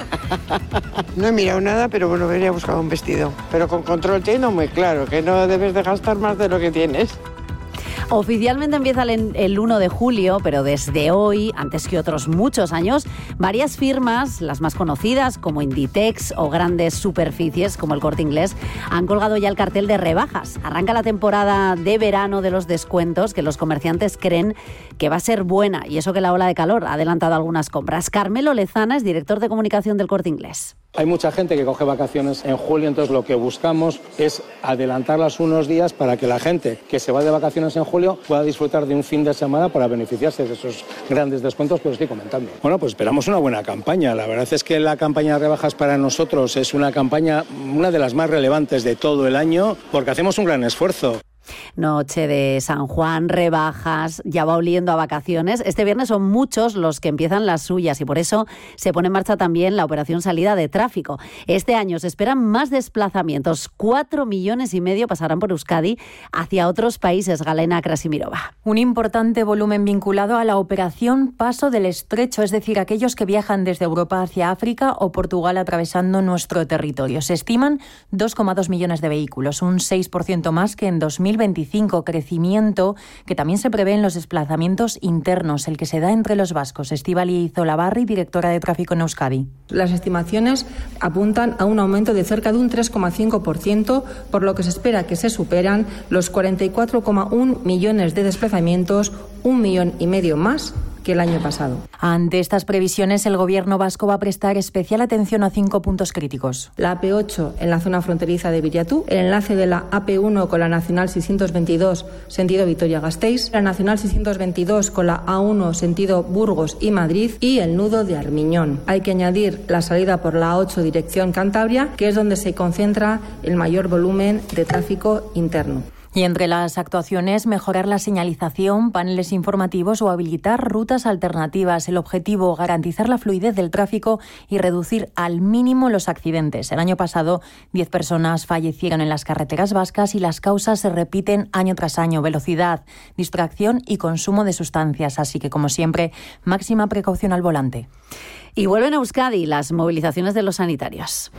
No he mirado nada, pero bueno, me habría buscado un vestido. Pero con control tengo muy claro que no debes de gastar más de lo que tienes. Oficialmente empieza el uno de julio, pero desde hoy, antes que otros muchos años, varias firmas, las más conocidas como Inditex o grandes superficies como el Corte Inglés, han colgado ya el cartel de rebajas. Arranca la temporada de verano de los descuentos, que los comerciantes creen que va a ser buena, y eso que la ola de calor ha adelantado algunas compras. Carmelo Lezana es director de comunicación del Corte Inglés. Hay mucha gente que coge vacaciones en julio, entonces lo que buscamos es adelantarlas unos días para que la gente que se va de vacaciones en julio pueda disfrutar de un fin de semana para beneficiarse de esos grandes descuentos que os estoy comentando. Bueno, pues esperamos una buena campaña. La verdad es que la campaña de rebajas para nosotros es una campaña, una de las más relevantes de todo el año, porque hacemos un gran esfuerzo. Noche de San Juan, rebajas, ya va oliendo a vacaciones. Este viernes son muchos los que empiezan las suyas y por eso se pone en marcha también la operación salida de tráfico. Este año se esperan más desplazamientos. Cuatro millones y medio pasarán por Euskadi hacia otros países. Galena Krasimirova. Un importante volumen vinculado a la operación Paso del Estrecho, es decir, aquellos que viajan desde Europa hacia África o Portugal atravesando nuestro territorio. Se estiman dos coma dos millones de vehículos, un seis por ciento más que en dos mil veinticinco, crecimiento que también se prevé en los desplazamientos internos, el que se da entre los vascos. Estíbaliz Olavarri, directora de tráfico en Euskadi. Las estimaciones apuntan a un aumento de cerca de un tres coma cinco por ciento, por lo que se espera que se superan los cuarenta y cuatro coma uno millones de desplazamientos, un millón y medio más que el año pasado. Ante estas previsiones, el Gobierno vasco va a prestar especial atención a cinco puntos críticos. La A P ocho en la zona fronteriza de Viriatú, el enlace de la A P uno con la Nacional seiscientos veintidós sentido Vitoria-Gasteiz, la Nacional seiscientos veintidós con la A uno sentido Burgos y Madrid y el nudo de Armiñón. Hay que añadir la salida por la A ocho dirección Cantabria, que es donde se concentra el mayor volumen de tráfico interno. Y entre las actuaciones, mejorar la señalización, paneles informativos o habilitar rutas alternativas. El objetivo, garantizar la fluidez del tráfico y reducir al mínimo los accidentes. El año pasado, diez personas fallecieron en las carreteras vascas y las causas se repiten año tras año. Velocidad, distracción y consumo de sustancias. Así que, como siempre, máxima precaución al volante. Y vuelven a Euskadi las movilizaciones de los sanitarios.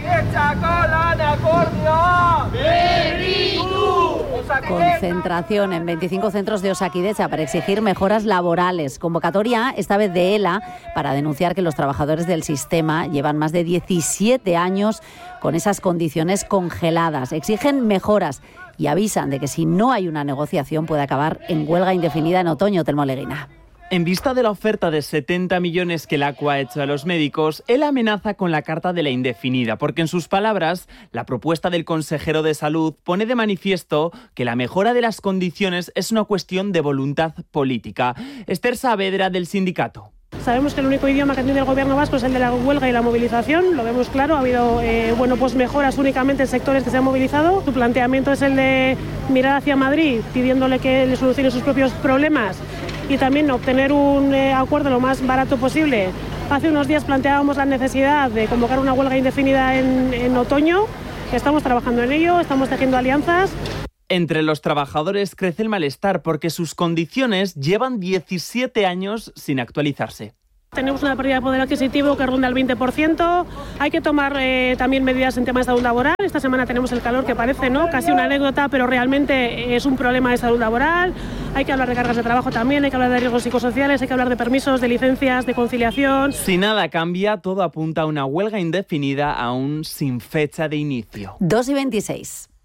Concentración en veinticinco centros de Osakidetza para exigir mejoras laborales. Convocatoria, esta vez de ELA, para denunciar que los trabajadores del sistema llevan más de diecisiete años con esas condiciones congeladas. Exigen mejoras y avisan de que si no hay una negociación puede acabar en huelga indefinida en otoño. Telmo Leguina. En vista de la oferta de setenta millones que el A C U ha hecho a los médicos, él amenaza con la carta de la indefinida, porque en sus palabras, la propuesta del consejero de Salud pone de manifiesto que la mejora de las condiciones es una cuestión de voluntad política. Esther Saavedra, del sindicato. Sabemos que el único idioma que tiene el gobierno vasco es el de la huelga y la movilización, lo vemos claro, ha habido eh, bueno, pues mejoras únicamente en sectores que se han movilizado. Su planteamiento es el de mirar hacia Madrid pidiéndole que le solucione sus propios problemas y también obtener un eh, acuerdo lo más barato posible. Hace unos días planteábamos la necesidad de convocar una huelga indefinida en, en otoño, estamos trabajando en ello, estamos tejiendo alianzas. Entre los trabajadores crece el malestar porque sus condiciones llevan diecisiete años sin actualizarse. Tenemos una pérdida de poder adquisitivo que ronda el veinte por ciento. Hay que tomar eh, también medidas en temas de salud laboral. Esta semana tenemos el calor que parece, ¿no?, casi una anécdota, pero realmente es un problema de salud laboral. Hay que hablar de cargas de trabajo también, hay que hablar de riesgos psicosociales, hay que hablar de permisos, de licencias, de conciliación. Si nada cambia, todo apunta a una huelga indefinida aún sin fecha de inicio. dos y veintiséis.